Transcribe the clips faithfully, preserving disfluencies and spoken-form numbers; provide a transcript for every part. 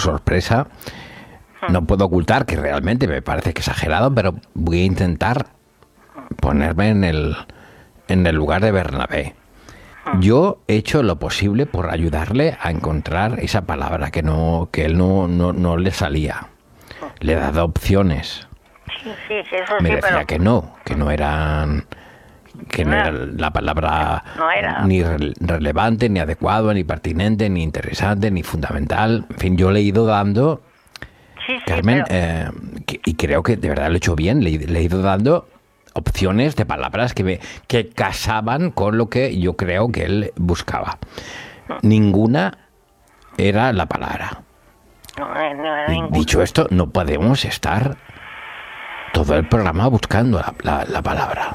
sorpresa. No puedo ocultar que realmente me parece que exagerado, pero voy a intentar ponerme en el, en el lugar de Bernabé. Yo he hecho lo posible por ayudarle a encontrar esa palabra que no que él no, no, no le salía. Le he dado opciones. Sí, sí, sí, eso Me sí, decía pero... que no, que no eran... que no era la palabra No era. ni re- relevante, ni adecuado, ni pertinente, ni interesante, ni fundamental. En fin, yo le he ido dando... Sí, sí, Carmen, pero... eh, que- y creo que de verdad lo he hecho bien, le, le he ido dando opciones de palabras que, me, que casaban con lo que yo creo que él buscaba. Ninguna era la palabra. No, no, no era Y ningún... dicho esto, no podemos estar todo el programa buscando la, la, la palabra.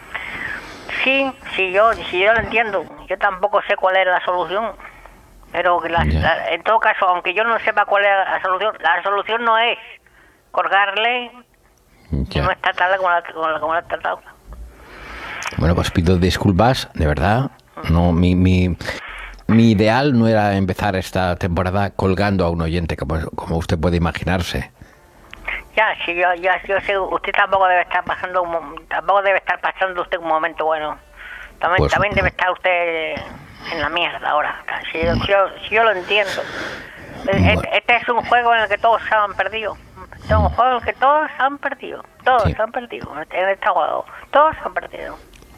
Sí, sí, yo, sí, yo lo entiendo. Yo tampoco sé cuál es la solución. Pero que la- Ya. la- en todo caso, aunque yo no sepa cuál es la solución, la solución no es colgarle y Ya. no es tratarla como la, como la, como la he tratado. Bueno, pues pido disculpas, de verdad. No, mi, mi, mi ideal no era empezar esta temporada colgando a un oyente, como, como usted puede imaginarse. Ya, sí, yo, ya, yo sé, usted tampoco debe estar pasando, un mo- tampoco debe estar pasando usted un momento bueno. También, Pues, también debe no. estar usted en la mierda ahora. Si yo, si yo, si yo lo entiendo. E- Bueno. Este es un juego en el que todos se han perdido. Este es un juego en el que todos se han perdido. Todos Sí. se han perdido en este, en este juego. Todos se han perdido.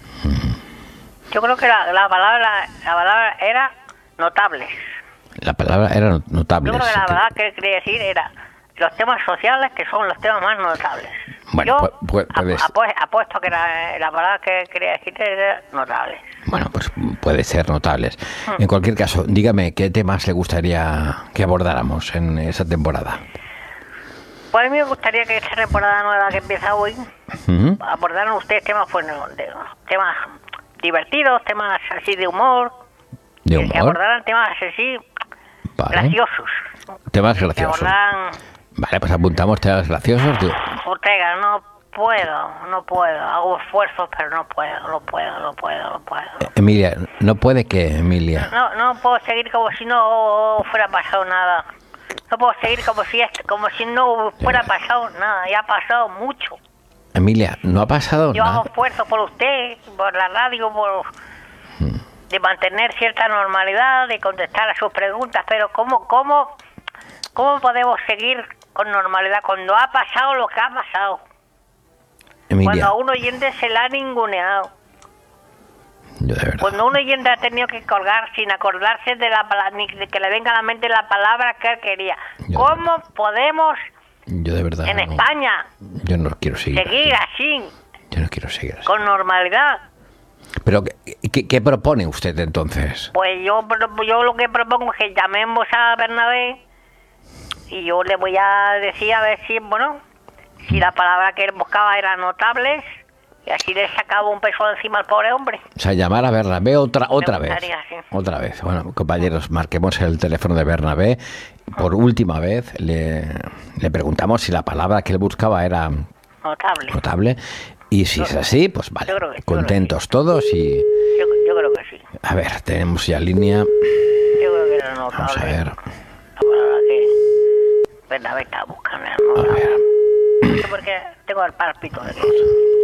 Yo creo que la, la palabra la palabra era notables. La palabra era notable. Yo creo que sí la que- verdad que quería decir era los temas sociales, que son los temas más notables. Bueno, Yo pu- pu- puedes- ap- apu- apuesto que la, la palabra que quería decir era notables. Bueno, pues puede ser notables. Hmm. En cualquier caso, dígame qué temas le gustaría que abordáramos en esa temporada. Pues a mí me gustaría que esta temporada nueva que empieza hoy Ujú. abordaran ustedes temas, pues, no, de- temas divertidos, temas así de humor, De que- que humor. abordaran temas así Vale. graciosos. Temas Que graciosos. abordaran... Vale, pues apuntamos temas graciosos. de- Ortega, no puedo, no puedo, hago esfuerzos, pero no puedo, no puedo, no puedo, no puedo. Emilia, no puede que, Emilia. No, no puedo seguir como si no fuera pasado nada. No puedo seguir como si est- como si no fuera pasado nada. Ya ha pasado mucho. Emilia, no ha pasado Yo hago nada. esfuerzos por usted, por la radio, por de mantener cierta normalidad, de contestar a sus preguntas. Pero cómo, cómo, cómo podemos seguir con normalidad cuando ha pasado lo que ha pasado? Cuando Emilia, a un oyente se le ha ninguneado. yo de verdad. Cuando un oyente ha tenido que colgar sin acordarse de la pala- ni de que le venga a la mente la palabra que él quería. Ya. ¿Cómo podemos Yo de verdad. en no- España Yo no quiero seguir. seguir así. así, Yo no quiero seguir así. con normalidad? Pero, ¿qué, qué, qué propone usted entonces? Pues yo, pro- yo lo que propongo es que llamemos a Bernabé y yo le voy a decir a ver si, bueno, si la palabra que él buscaba era notables y así le sacaba un peso encima al pobre hombre. O sea, llamar a Bernabé otra, otra vez. gustaría, sí. Otra vez. Bueno, compañeros, marquemos el teléfono de Bernabé. Por última vez le, le preguntamos si la palabra que él buscaba era Notable. notable. Y si es así, pues vale. Yo creo que- yo creo que Contentos todos y... Yo, yo creo que sí. A ver, tenemos ya línea. Yo creo que era notable. Vamos a ver. La palabra que Bernabé está buscando. A ¿no? ver. No sé por qué tengo el pálpito de que...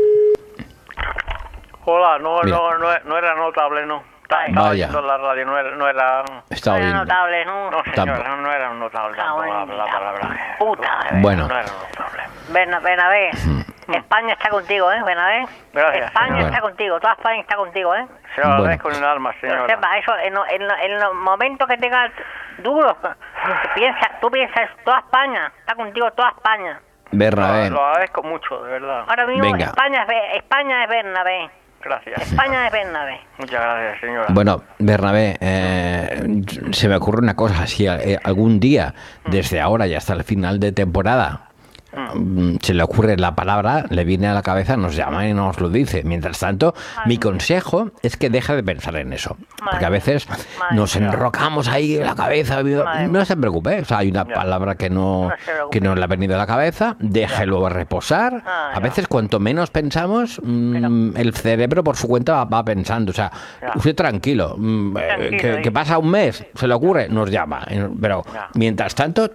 Hola, no, Mira. no, no, no era notable, no. Estaba estaba Vaya. oyendo la radio, no era... No, era, Está no era oyendo. notable, ¿no? no señora, Tampoco. no, no era notable Ah, tampoco la, bueno, la palabra. puta, eh. Bueno, No era notable. Berna- Bernabé, España está contigo, ¿eh, Bernabé? Gracias, España señora. está contigo, toda España está contigo, ¿eh? Se lo Bueno. agradezco en el alma, Pero señora. sepa, eso, en, lo- en, lo- en los momentos que tengas duros, que piensa, tú piensas, toda España, está contigo toda España. Bernabé. Lo, lo agradezco mucho, de verdad. Ahora mismo Venga. España es, Be- España es Bernabé, Gracias. España es Bernabé. Muchas gracias, señora. Bueno, Bernabé, eh, se me ocurre una cosa. Si eh, algún día, desde ahora y hasta el final de temporada, mm, se le ocurre la palabra, le viene a la cabeza, nos llama y nos lo dice. Mientras tanto, mi consejo es que deje de pensar en eso. Porque a veces Madre nos mía. enrocamos ahí en la cabeza. Madre No se preocupe, o sea, hay una Ya. palabra que no, No se preocupe. que no le ha venido a la cabeza, déjelo reposar. Ah, A ya. veces, cuanto menos pensamos, mm, el cerebro por su cuenta va, va pensando. O sea, Ya. usted tranquilo, mm, eh, Tranquilo, que, ¿eh? que pasa un mes, se le ocurre, nos llama. Eh, Pero Ya. mientras tanto,